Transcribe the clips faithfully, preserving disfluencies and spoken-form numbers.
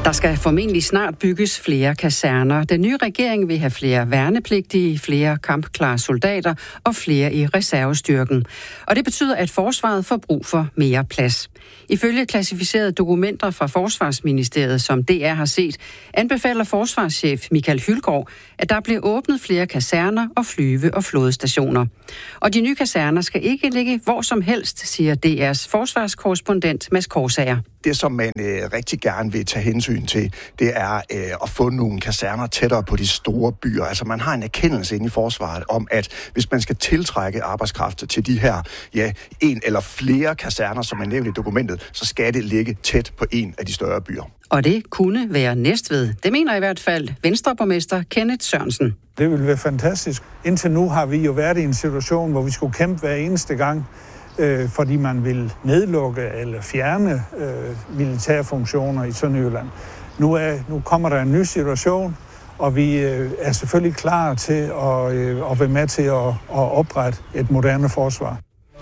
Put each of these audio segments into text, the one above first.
Der skal formentlig snart bygges flere kaserner. Den nye regering vil have flere værnepligtige, flere kampklare soldater og flere i reservestyrken. Og det betyder, at forsvaret får brug for mere plads. Ifølge klassificerede dokumenter fra Forsvarsministeriet, som D R har set, anbefaler forsvarschef Michael Hylgaard, at der bliver åbnet flere kaserner og flyve- og flådestationer. Og de nye kaserner skal ikke ligge hvor som helst, siger D R's forsvarskorrespondent Mads Korsager. Det, som man øh, rigtig gerne vil tage hensyn til, det er øh, at få nogle kaserner tættere på de store byer. Altså man har en erkendelse inde i forsvaret om, at hvis man skal tiltrække arbejdskraft til de her, ja, en eller flere kaserner, som er nævnt i dokumentet, så skal det ligge tæt på en af de større byer. Og det kunne være Næstved. Det mener i hvert fald Venstreborgmester Kenneth Sørensen. Det ville være fantastisk. Indtil nu har vi jo været i en situation, hvor vi skulle kæmpe hver eneste gang, øh, fordi man vil nedlukke eller fjerne øh, militære funktioner i Sønderjylland. Nu, er, nu kommer der en ny situation, og vi øh, er selvfølgelig klar til at, øh, at være med til at, at oprette et moderne forsvar.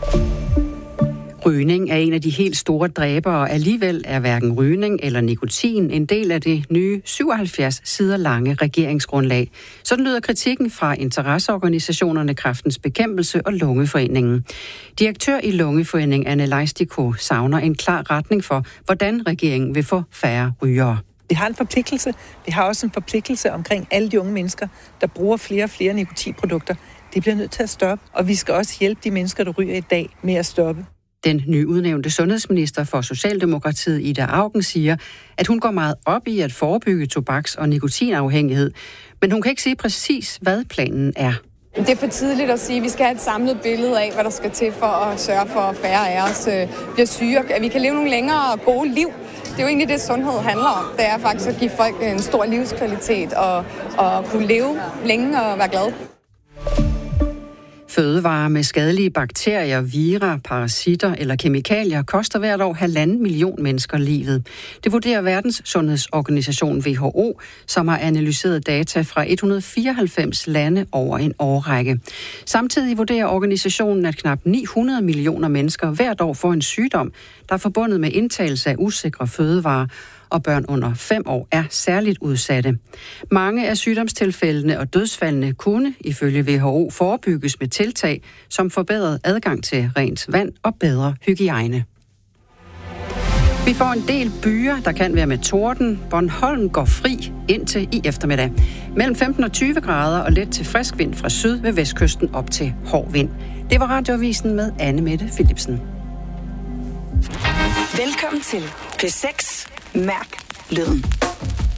Rygning er en af de helt store dræbere, og alligevel er hverken rygning eller nikotin en del af det nye syvoghalvfjerds sider lange regeringsgrundlag. Sådan lyder kritikken fra interesseorganisationerne Kræftens Bekæmpelse og Lungeforeningen. Direktør i Lungeforeningen Anne Leistiko savner en klar retning for, hvordan regeringen vil få færre rygere. Vi har en forpligtelse. Vi har også en forpligtelse omkring alle de unge mennesker, der bruger flere og flere nikotinprodukter. Det bliver nødt til at stoppe, og vi skal også hjælpe de mennesker, der ryger i dag, med at stoppe. Den nyudnævnte sundhedsminister for Socialdemokratiet, Ida Auken, siger, at hun går meget op i at forebygge tobaks- og nikotinafhængighed, men hun kan ikke sige præcis, hvad planen er. Det er for tidligt at sige, at vi skal have et samlet billede af, hvad der skal til for at sørge for, at færre af os bliver syge, at vi kan leve nogle længere og gode liv. Det er jo egentlig det, sundhed handler om. Det er faktisk at give folk en stor livskvalitet og, og kunne leve længe og være glade. Fødevarer med skadelige bakterier, vira, parasitter eller kemikalier koster hvert år halvanden million mennesker livet. Det vurderer Verdens Sundhedsorganisation W H O, som har analyseret data fra et hundrede og fireoghalvfems lande over en årrække. Samtidig vurderer organisationen, at knap ni hundrede millioner mennesker hvert år får en sygdom, der er forbundet med indtagelse af usikre fødevarer, og børn under fem år er særligt udsatte. Mange af sygdomstilfældene og dødsfaldene kunne, ifølge W H O, forebygges med tiltag, som forbedret adgang til rent vand og bedre hygiejne. Vi får en del byer, der kan være med torden. Bornholm går fri indtil i eftermiddag. Mellem femten og tyve grader og let til frisk vind fra syd ved vestkysten op til hård vind. Det var Radioavisen med Anne Mette Philipsen. Velkommen til P seks. Mærk lyden.